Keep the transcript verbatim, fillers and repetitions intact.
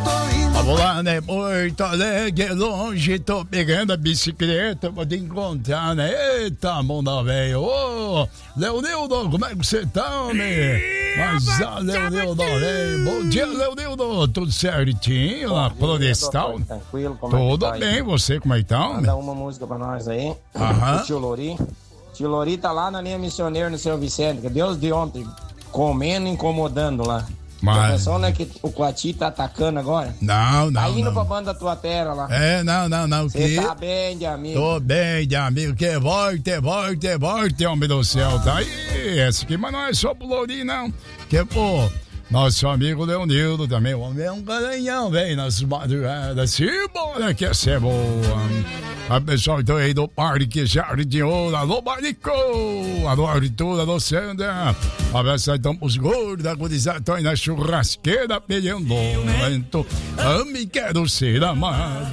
Vamos lá, né? Porto Alegre, longe, tô pegando a bicicleta pra te encontrar, né? Eita, manda velho. Ô, Leonildo, como é que você tá, né? Mas, ah, Leonildo, velho. Bom dia, Leonildo. Tudo certinho lá, Florestal? Tranquilo, como Tudo é que tá bem, aí? você, como é que tá, Manda né? uma música pra nós aí. Aham. O tio Lori. Tio Lori tá lá na linha missioneira no seu Vicente, que Deus de ontem, comendo, incomodando lá. Mas- A pessoa não é que o Coati tá atacando agora? Não, Tá não, indo pra não. banda da tua terra lá. É, não, não, não. Você Que... tá bem de amigo. Tô bem, de amigo, que volte, volte, volte, homem do céu, tá aí, esse aqui, mas não é só pro Lourinho, não, que, pô, nosso amigo Leonildo também, o homem é um garanhão, velho, nas madrugadas, se bora que essa é boa. A pessoal então aí do Parque Jardim Ouro, alô Barico, alô Arthur, alô Sandra, abraço então pros gordos, agonizar, estão aí na churrasqueira, pegando vento, ame, quero ser amado.